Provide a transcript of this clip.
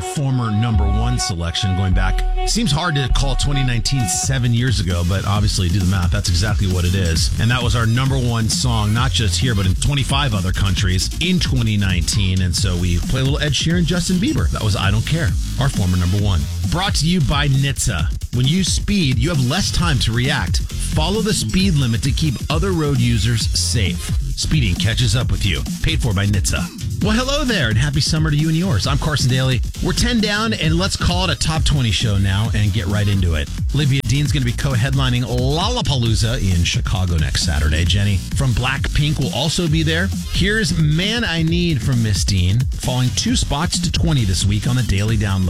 our former number one selection going back. Seems hard to call 2019 7 years ago, but obviously do the math. That's exactly what it is. And that was our number one song, not just here, but in 25 other countries in 2019. And so we play a little Ed Sheeran, Justin Bieber. That was I Don't Care, our former number one. Brought to you by NHTSA. When you speed, you have less time to react. Follow the speed limit to keep other road users safe. Speeding catches up with you. Paid for by NHTSA. Well, hello there, and happy summer to you and yours. I'm Carson Daly. We're 10 down, and let's call it a top 20 show now and get right into it. Olivia Dean's going to be co-headlining Lollapalooza in Chicago next Saturday. Jenny from Blackpink will also be there. Here's Man I Need from Miss Dean, falling 2 spots to 20 this week on the Daily Download.